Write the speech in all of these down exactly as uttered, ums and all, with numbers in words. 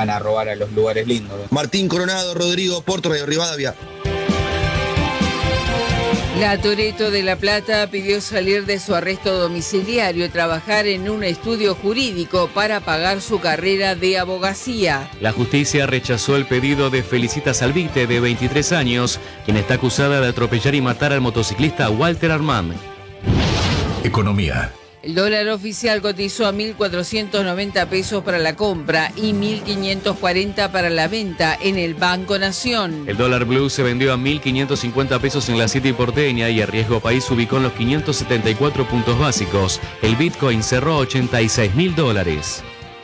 van a robar a los lugares lindos. Martín Coronado, Rodrigo Porto, Radio Rivadavia. La Toretto de La Plata pidió salir de su arresto domiciliario y trabajar en un estudio jurídico para pagar su carrera de abogacía. La justicia rechazó el pedido de Felicita Salvite, de veintitrés años, quien está acusada de atropellar y matar al motociclista Walter Armand. Economía. El dólar oficial cotizó a mil cuatrocientos noventa pesos para la compra y mil quinientos cuarenta para la venta en el Banco Nación. El dólar blue se vendió a mil quinientos cincuenta pesos en la City porteña y a riesgo país se ubicó en los quinientos setenta y cuatro puntos básicos. El Bitcoin cerró ochenta y seis mil dólares.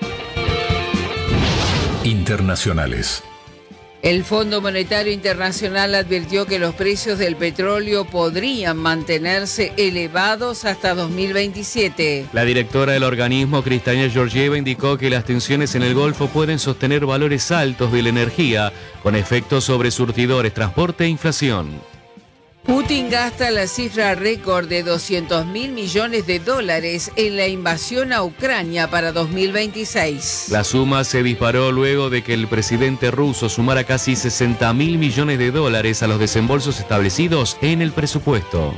Internacionales. El Fondo Monetario Internacional advirtió que los precios del petróleo podrían mantenerse elevados hasta dos mil veintisiete. La directora del organismo, Kristalina Georgieva, indicó que las tensiones en el Golfo pueden sostener valores altos de la energía, con efectos sobre surtidores, transporte e inflación. Putin gasta la cifra récord de doscientos mil millones de dólares en la invasión a Ucrania para dos mil veintiséis. La suma se disparó luego de que el presidente ruso sumara casi sesenta mil millones de dólares a los desembolsos establecidos en el presupuesto.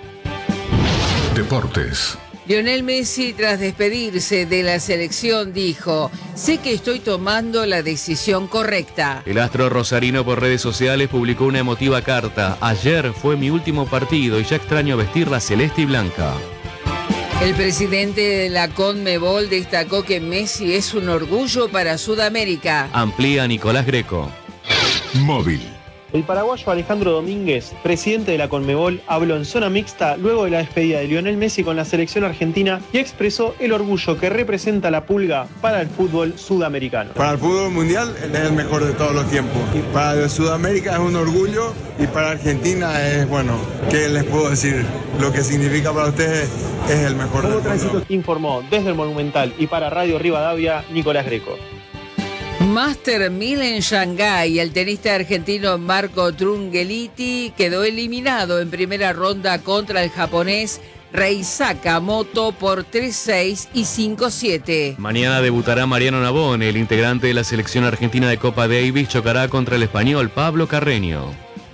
Deportes. Lionel Messi, tras despedirse de la selección, dijo: sé que estoy tomando la decisión correcta. El astro rosarino por redes sociales publicó una emotiva carta. Ayer fue mi último partido y ya extraño vestir la celeste y blanca. El presidente de la Conmebol destacó que Messi es un orgullo para Sudamérica. Amplía Nicolás Greco. Móvil. El paraguayo Alejandro Domínguez, presidente de la Conmebol, habló en zona mixta luego de la despedida de Lionel Messi con la selección argentina y expresó el orgullo que representa la Pulga para el fútbol sudamericano. Para el fútbol mundial es el mejor de todos los tiempos. Y para Sudamérica es un orgullo y para Argentina es, bueno, ¿qué les puedo decir? Lo que significa para ustedes es el mejor. Como Tránsito informó desde el Monumental y para Radio Rivadavia, Nicolás Greco. Master mil en Shanghái, el tenista argentino Marco Trungelliti quedó eliminado en primera ronda contra el japonés Rei Sakamoto por tres seis y cinco siete. Mañana debutará Mariano Navone, el integrante de la selección argentina de Copa Davis, chocará contra el español Pablo Carreño.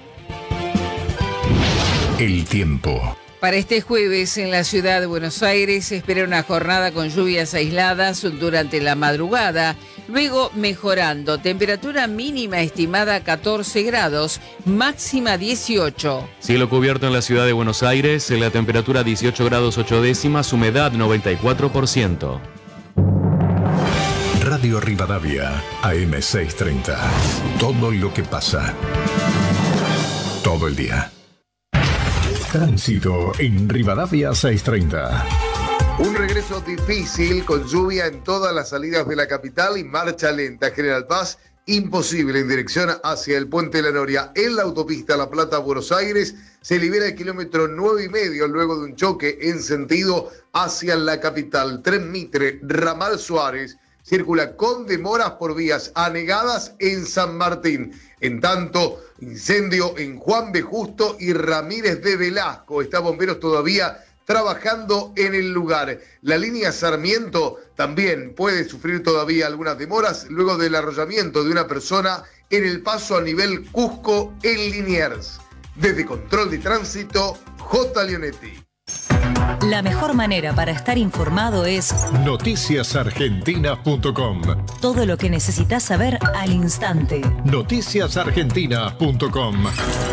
El tiempo. Para este jueves en la ciudad de Buenos Aires se espera una jornada con lluvias aisladas durante la madrugada, luego mejorando. Temperatura mínima estimada catorce grados, máxima dieciocho. Cielo cubierto en la ciudad de Buenos Aires, la temperatura dieciocho grados ocho décimas, humedad noventa y cuatro por ciento. Radio Rivadavia, A M seiscientos treinta. Todo lo que pasa. Todo el día. Tránsito en Rivadavia seiscientos treinta. Un regreso difícil con lluvia en todas las salidas de la capital y marcha lenta. General Paz, imposible en dirección hacia el Puente de la Noria. En la autopista La Plata-Buenos Aires se libera el kilómetro nueve y medio luego de un choque en sentido hacia la capital. Tren Mitre, Ramal Suárez, circula con demoras por vías anegadas en San Martín. En tanto, incendio en Juan B. Justo y Ramírez de Velasco. Está bomberos todavía trabajando en el lugar. La línea Sarmiento también puede sufrir todavía algunas demoras luego del arrollamiento de una persona en el paso a nivel Cusco en Liniers. Desde Control de Tránsito, J. Leonetti. La mejor manera para estar informado es noticias argentinas punto com. Todo lo que necesitas saber al instante. noticias argentinas punto com.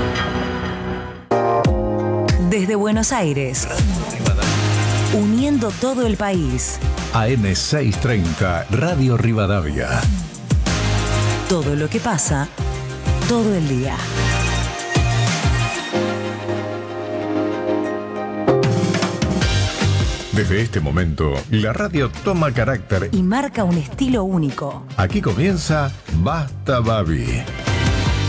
Desde Buenos Aires, uniendo todo el país. A M seiscientos treinta, Radio Rivadavia. Todo lo que pasa, todo el día. Desde este momento, la radio toma carácter y marca un estilo único. Aquí comienza Basta Babi.